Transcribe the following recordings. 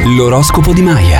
L'oroscopo di Maya.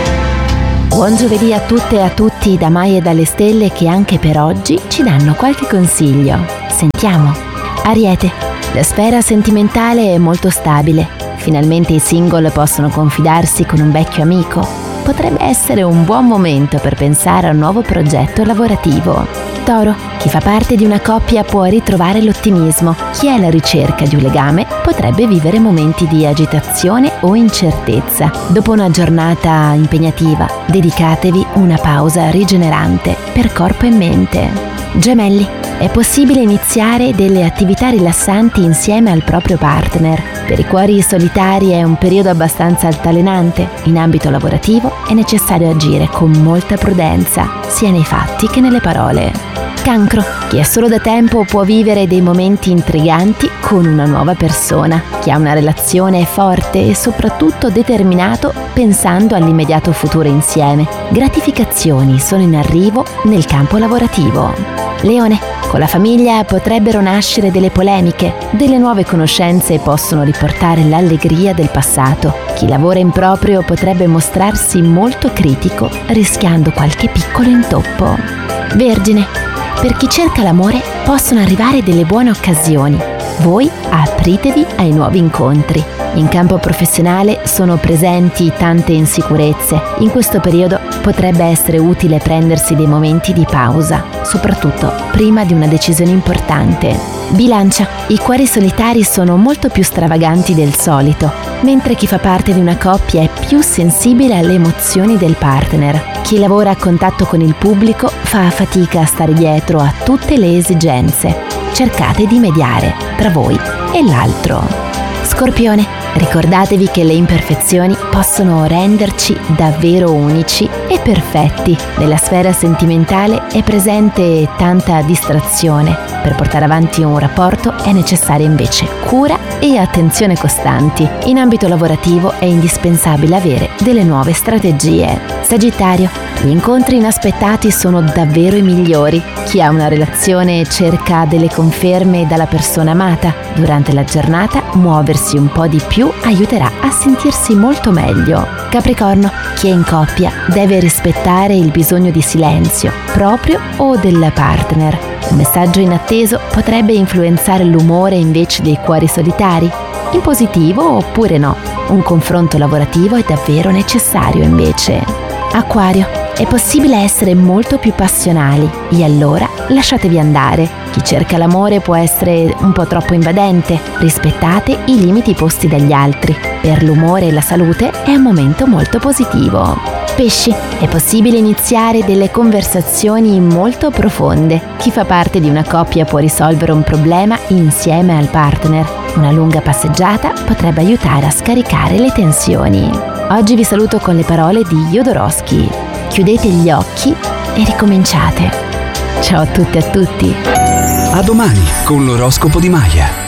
Buon giovedì a tutte e a tutti da Maya e dalle stelle, che anche per oggi ci danno qualche consiglio. Sentiamo. Ariete, la sfera sentimentale è molto stabile. Finalmente i single possono confidarsi con un vecchio amico. Potrebbe essere un buon momento per pensare a un nuovo progetto lavorativo. Toro, chi fa parte di una coppia può ritrovare l'ottimismo. Chi è alla ricerca di un legame potrebbe vivere momenti di agitazione o incertezza. Dopo una giornata impegnativa, dedicatevi una pausa rigenerante per corpo e mente. Gemelli, è possibile iniziare delle attività rilassanti insieme al proprio partner. Per i cuori solitari è un periodo abbastanza altalenante. In ambito lavorativo è necessario agire con molta prudenza, sia nei fatti che nelle parole. Cancro, chi è solo da tempo può vivere dei momenti intriganti con una nuova persona. Chi ha una relazione è forte e soprattutto determinato, pensando all'immediato futuro insieme. Gratificazioni sono in arrivo nel campo lavorativo. Leone, con la famiglia potrebbero nascere delle polemiche. Delle nuove conoscenze possono riportare l'allegria del passato. Chi lavora in proprio potrebbe mostrarsi molto critico, rischiando qualche piccolo intoppo. Vergine, per chi cerca l'amore possono arrivare delle buone occasioni. Voi apritevi ai nuovi incontri. In campo professionale sono presenti tante insicurezze. In questo periodo potrebbe essere utile prendersi dei momenti di pausa, soprattutto prima di una decisione importante. Bilancia, i cuori solitari sono molto più stravaganti del solito, mentre chi fa parte di una coppia è più sensibile alle emozioni del partner. Chi lavora a contatto con il pubblico fa fatica a stare dietro a tutte le esigenze. Cercate di mediare tra voi e l'altro. Scorpione, ricordatevi che le imperfezioni possono renderci davvero unici e perfetti. Nella sfera sentimentale è presente tanta distrazione. Per portare avanti un rapporto è necessaria invece cura e attenzione costanti. In ambito lavorativo è indispensabile avere delle nuove strategie. Sagittario, gli incontri inaspettati sono davvero i migliori. Chi ha una relazione cerca delle conferme dalla persona amata. Durante la giornata muoversi un po' di più aiuterà a sentirsi molto meglio. Capricorno, chi è in coppia deve rispettare il bisogno di silenzio, proprio o del partner. Un messaggio inatteso potrebbe influenzare l'umore invece dei cuori solitari. In positivo oppure no? Un confronto lavorativo è davvero necessario invece. Acquario, è possibile essere molto più passionali e allora lasciatevi andare. Chi cerca l'amore può essere un po' troppo invadente. Rispettate i limiti posti dagli altri. Per l'umore e la salute è un momento molto positivo. Pesci, è possibile iniziare delle conversazioni molto profonde. Chi fa parte di una coppia può risolvere un problema insieme al partner. Una lunga passeggiata potrebbe aiutare a scaricare le tensioni. Oggi vi saluto con le parole di Jodorowsky. Chiudete gli occhi e ricominciate. Ciao a tutte e a tutti. A domani con l'oroscopo di Maya.